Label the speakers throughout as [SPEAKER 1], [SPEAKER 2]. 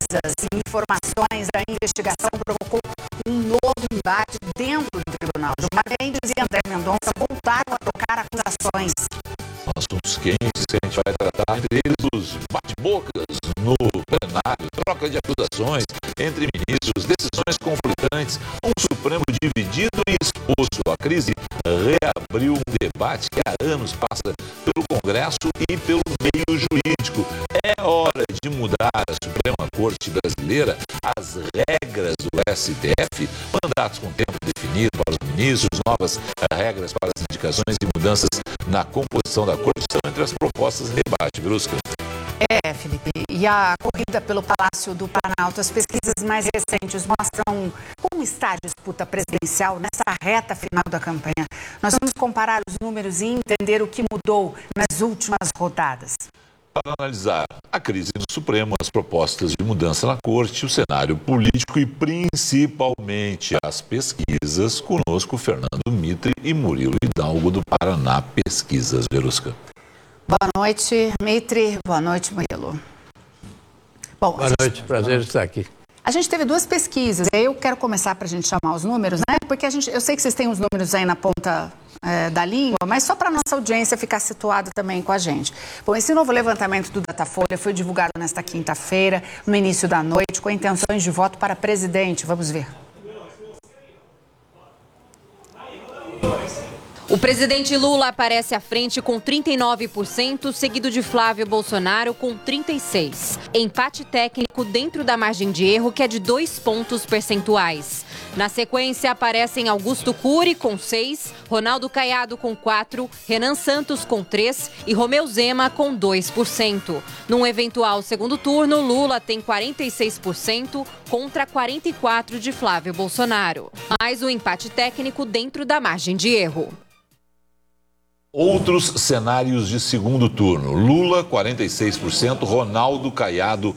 [SPEAKER 1] pesquisas e informações da investigação provocou um novo embate dentro do tribunal. Gilmar Mendes e André Mendonça voltaram a trocar acusações.
[SPEAKER 2] Assuntos quentes que a gente vai tratar, entre eles os bate-bocas no plenário, troca de acusações entre ministros, decisões conflitantes, um Supremo dividido e exposto. A crise reabriu um debate que há anos passa pelo Congresso e pelo meio jurídico. É hora de mudar a Suprema Corte Brasileira, as regras do STF, mandatos com tempo definido para os ministros, novas regras para as indicações e mudanças na composição da Corte estão entre as propostas de debate, Verusca.
[SPEAKER 1] Felipe, e a corrida pelo Palácio do Planalto, as pesquisas mais recentes mostram como está a disputa presidencial nessa reta final da campanha. Nós vamos comparar os números e entender o que mudou nas últimas rodadas.
[SPEAKER 2] Para analisar a crise no Supremo, as propostas de mudança na Corte, o cenário político e principalmente as pesquisas, conosco Fernando Mitre e Murilo Hidalgo do Paraná Pesquisas. Verusca.
[SPEAKER 1] Boa noite, Mitre. Boa noite, Murilo. Bom,
[SPEAKER 3] boa noite, prazer estar aqui.
[SPEAKER 1] A gente teve duas pesquisas, eu quero começar para a gente chamar os números, né? Porque eu sei que vocês têm os números aí na ponta da língua, mas só para a nossa audiência ficar situada também com a gente. Bom, esse novo levantamento do Datafolha foi divulgado nesta quinta-feira, no início da noite, com intenções de voto para presidente. Vamos ver.
[SPEAKER 4] O presidente Lula aparece à frente com 39%, seguido de Flávio Bolsonaro com 36%. Empate técnico dentro da margem de erro, que é de 2 pontos percentuais. Na sequência, aparecem Augusto Cury com 6%, Ronaldo Caiado com 4%, Renan Santos com 3% e Romeu Zema com 2%. Num eventual segundo turno, Lula tem 46% contra 44% de Flávio Bolsonaro. Mais um empate técnico dentro da margem de erro.
[SPEAKER 2] Outros cenários de segundo turno. Lula, 46%, Ronaldo Caiado,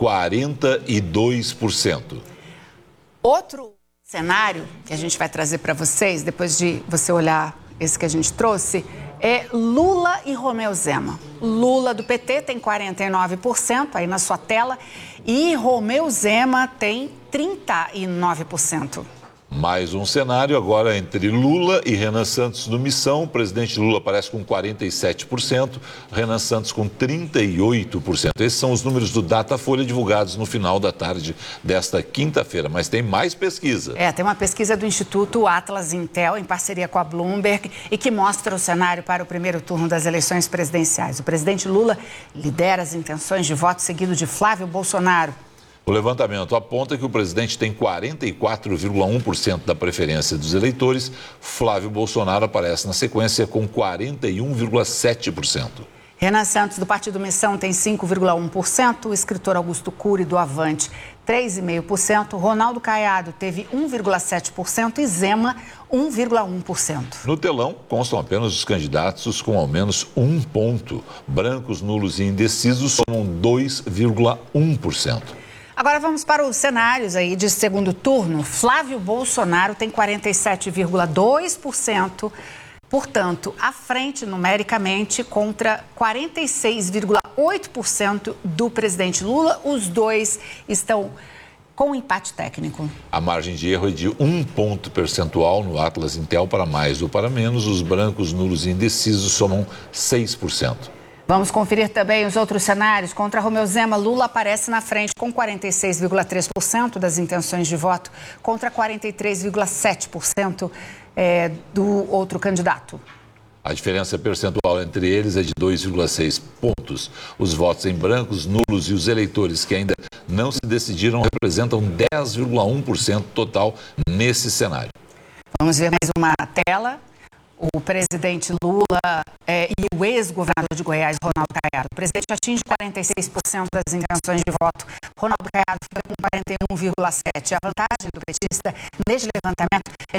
[SPEAKER 2] 42%.
[SPEAKER 1] Outro cenário que a gente vai trazer para vocês, depois de você olhar esse que a gente trouxe, é Lula e Romeu Zema. Lula do PT tem 49% aí na sua tela e Romeu Zema tem 39%.
[SPEAKER 2] Mais um cenário agora entre Lula e Renan Santos do Missão. O presidente Lula aparece com 47%, Renan Santos com 38%. Esses são os números do Datafolha divulgados no final da tarde desta quinta-feira. Mas tem mais pesquisa.
[SPEAKER 1] Tem uma pesquisa do Instituto Atlas Intel, em parceria com a Bloomberg, e que mostra o cenário para o primeiro turno das eleições presidenciais. O presidente Lula lidera as intenções de voto, seguido de Flávio Bolsonaro.
[SPEAKER 2] O levantamento aponta que o presidente tem 44,1% da preferência dos eleitores. Flávio Bolsonaro aparece na sequência com 41,7%.
[SPEAKER 1] Renan Santos, do Partido Missão, tem 5,1%. O escritor Augusto Cury, do Avante, 3,5%. Ronaldo Caiado teve 1,7% e Zema, 1,1%. No
[SPEAKER 2] telão constam apenas os candidatos com ao menos 1 ponto. Brancos, nulos e indecisos somam 2,1%.
[SPEAKER 1] Agora vamos para os cenários aí de segundo turno. Flávio Bolsonaro tem 47,2%, portanto, à frente numericamente contra 46,8% do presidente Lula. Os dois estão com empate técnico.
[SPEAKER 2] A margem de erro é de 1 ponto percentual no Atlas Intel para mais ou para menos. Os brancos, nulos e indecisos somam 6%.
[SPEAKER 1] Vamos conferir também os outros cenários. Contra Romeu Zema, Lula aparece na frente com 46,3% das intenções de voto contra 43,7% do outro candidato.
[SPEAKER 2] A diferença percentual entre eles é de 2,6 pontos. Os votos em brancos, nulos e os eleitores que ainda não se decidiram representam 10,1% total nesse cenário.
[SPEAKER 1] Vamos ver mais uma tela. O presidente Lula e o ex-governador de Goiás, Ronaldo Caiado. O presidente atinge 46% das intenções de voto. Ronaldo Caiado fica com 41,7%. A vantagem do petista neste levantamento é